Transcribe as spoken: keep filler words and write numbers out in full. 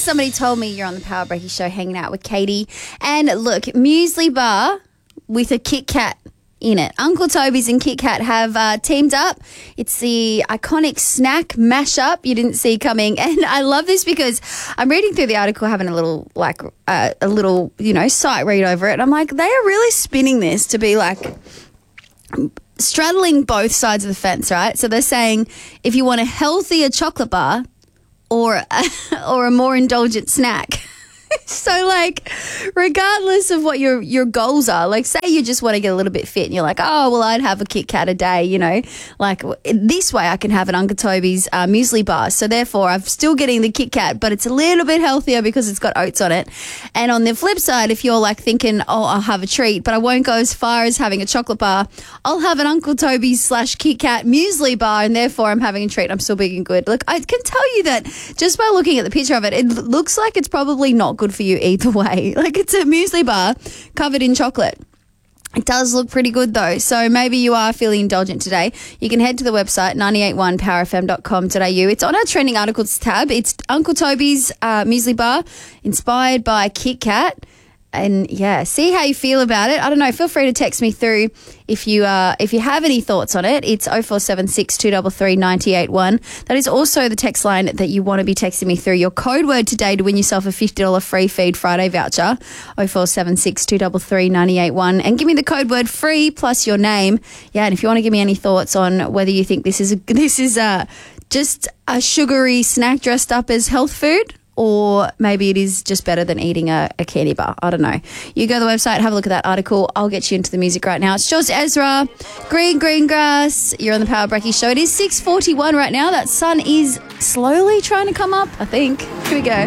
somebody told me you're on the Power Breaky Show hanging out with Katie. And look, muesli bar with a Kit Kat in it. Uncle Toby's and Kit Kat have uh, teamed up. It's the iconic snack mashup you didn't see coming. And I love this because I'm reading through the article, having a little, like, uh, a little, you know, sight read over it. And I'm like, they are really spinning this to be like straddling both sides of the fence, right? So they're saying if you want a healthier chocolate bar or a, or a more indulgent snack. So, like, regardless of what your, your goals are, like, say you just want to get a little bit fit and you're like, oh, well, I'd have a Kit Kat a day, you know. Like, this way I can have an Uncle Toby's uh, muesli bar. So, therefore, I'm still getting the Kit Kat, but it's a little bit healthier because it's got oats on it. And on the flip side, if you're, like, thinking, oh, I'll have a treat, but I won't go as far as having a chocolate bar, I'll have an Uncle Toby's slash Kit Kat muesli bar, and therefore I'm having a treat. I'm still big and good. Look, I can tell you that just by looking at the picture of it, it looks like it's probably not good for you either way. Like, it's a muesli bar covered in chocolate. It does look pretty good though. So maybe you are feeling indulgent today. You can head to the website nine eight one power f m dot com dot a u. It's on our trending articles tab. It's Uncle Toby's uh, muesli bar inspired by Kit Kat. And yeah, see how you feel about it. I don't know. Feel free to text me through if you uh, if you have any thoughts on it. It's oh four seven six, two three three, nine eight one. That is also the text line that you want to be texting me through. Your code word today to win yourself a fifty dollars free Feed Friday voucher. oh four seven six, two three three, nine eight one. And give me the code word free plus your name. Yeah, and if you want to give me any thoughts on whether you think this is a, this is a, just a sugary snack dressed up as health food, or maybe it is just better than eating a, a candy bar. I don't know. You go to the website, have a look at that article. I'll get you into the music right now. It's George Ezra, Green Green Grass. You're on the Power Breaky Show. It is six forty-one right now. That sun is slowly trying to come up, I think. Here we go.